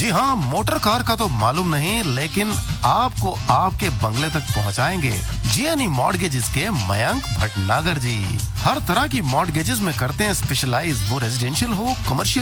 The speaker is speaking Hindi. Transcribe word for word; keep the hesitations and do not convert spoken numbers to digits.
जी हाँ, मोटर कार का तो मालूम नहीं, लेकिन आपको आपके बंगले तक पहुंचाएंगे जीएनई मॉर्गेजेस के मयंक भटनागर जी। हर तरह की मॉर्गेजेस में करते हैं स्पेशलाइज, वो रेजिडेंशियल हो, कमर्शियल